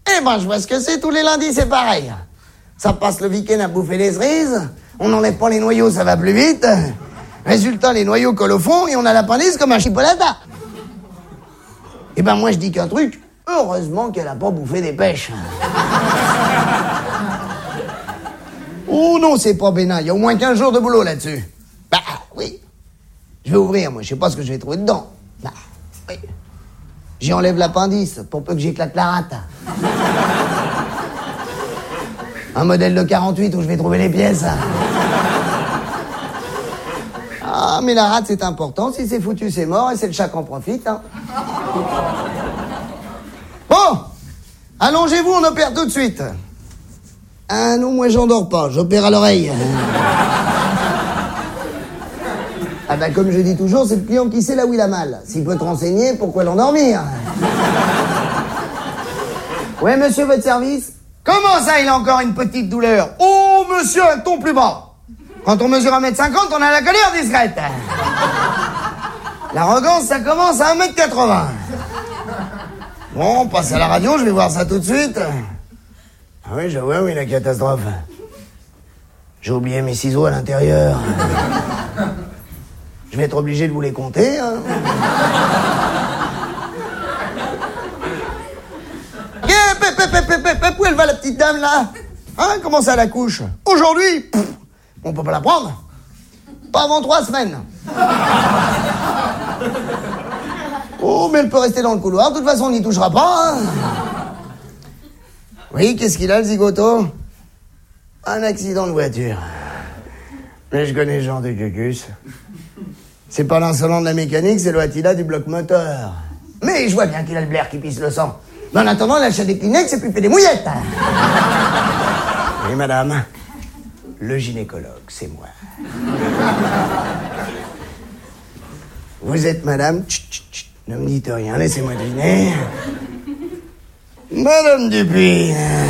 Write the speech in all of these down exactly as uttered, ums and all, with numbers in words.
Eh ben, je vois ce que c'est, tous les lundis, c'est pareil. Ça passe le week-end à bouffer des cerises, on n'enlève pas les noyaux, ça va plus vite. Résultat, les noyaux collent au fond et on a l'appendice comme un chipolata. Eh ben, moi, je dis qu'un truc, heureusement qu'elle a pas bouffé des pêches. Oh non, c'est pas bénin, il y a au moins quinze jours de boulot là-dessus. Bah, oui. Je vais ouvrir, moi, je sais pas ce que je vais trouver dedans. Bah, oui. J'y enlève l'appendice pour peu que j'éclate la rate. Un modèle de quarante-huit où je vais trouver les pièces. Ah, mais la rate, c'est important. Si c'est foutu, c'est mort et c'est le chat qui en profite. Hein. Bon, allongez-vous, on opère tout de suite. Ah non, moi, j'endors pas. J'opère à l'oreille. Ah ben, comme je dis toujours, c'est le client qui sait là où il a mal. S'il peut te renseigner, pourquoi l'endormir? Ouais, monsieur, votre service? Comment ça, il a encore une petite douleur? Oh, monsieur, un ton plus bas. Quand on mesure un mètre cinquante, on a la colère discrète. L'arrogance, ça commence à un mètre quatre-vingts. Bon, on passe à la radio, je vais voir ça tout de suite. Ah oui, je vois, oui, la catastrophe. J'ai oublié mes ciseaux à l'intérieur. Je vais être obligé de vous les compter, hein. Où elle va, la petite dame, là? Hein, comment ça, la couche? Aujourd'hui, pff, on peut pas la prendre. Pas avant trois semaines. Oh, mais elle peut rester dans le couloir. De toute façon, on n'y touchera pas, hein. Oui, qu'est-ce qu'il a, le zigoto? Un accident de voiture. Mais je connais ce genre de cucus. C'est pas l'insolent de la mécanique, c'est le Attila du bloc moteur. Mais je vois bien qu'il a le blaire qui pisse le sang. Mais en attendant, il achète des Kleenex et puis il fait des mouillettes. Oui, madame. Le gynécologue, c'est moi. Vous êtes madame... Chut, chut, chut. Ne me dites rien, laissez-moi deviner. Madame Dupuis.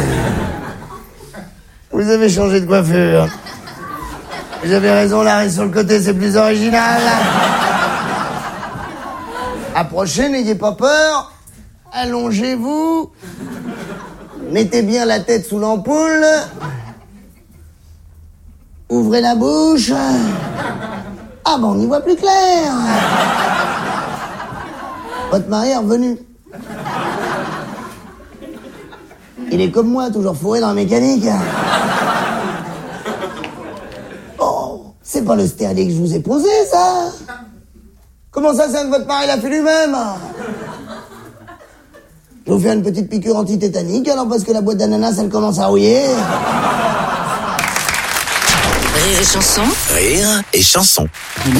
Vous avez changé de coiffure. Vous avez raison, l'arrêt sur le côté, c'est plus original. Approchez, n'ayez pas peur. Allongez-vous. Mettez bien la tête sous l'ampoule. Ouvrez la bouche. Ah ben, on y voit plus clair. Votre mari est revenu. Il est comme moi, toujours fourré dans la mécanique. Oh, c'est pas le stérilet que je vous ai posé, ça. Comment ça, c'est un que votre mari l'a fait lui-même? Je vais vous faire une petite piqûre antitétanique, alors parce que la boîte d'ananas, elle commence à rouiller. Rire et chanson. Rire et chanson.